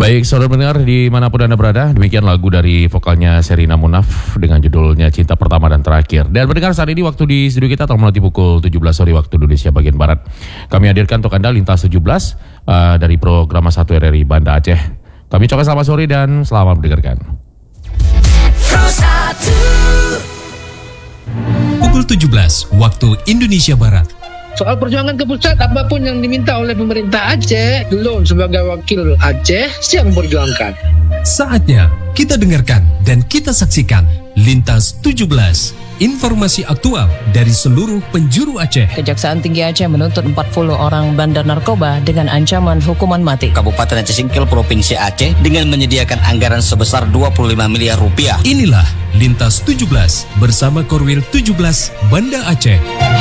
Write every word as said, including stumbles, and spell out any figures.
Baik, saudara pendengar dimanapun Anda berada, demikian lagu dari vokalnya Sherina Munaf dengan judulnya Cinta Pertama dan Terakhir. Dan pendengar, saat ini waktu di studio kita telah melewati pukul tujuh belas sore waktu Indonesia bagian Barat. Kami hadirkan untuk Anda Lintas tujuh belas uh, dari program satu R R I Banda Aceh. Kami ucapkan selamat sore dan selamat mendengarkan. Pukul tujuh belas waktu Indonesia Barat. Soal perjuangan ke pusat, apapun yang diminta oleh pemerintah Aceh, Lon sebagai wakil Aceh siap memperjuangkan. Saatnya kita dengarkan dan kita saksikan Lintas tujuh belas. Informasi aktual dari seluruh penjuru Aceh. Kejaksaan Tinggi Aceh menuntut empat puluh orang bandar narkoba dengan ancaman hukuman mati. Kabupaten Aceh Singkil Provinsi Aceh dengan menyediakan anggaran sebesar dua puluh lima miliar rupiah. Inilah Lintas tujuh belas bersama Korwil tujuh belas Banda Aceh.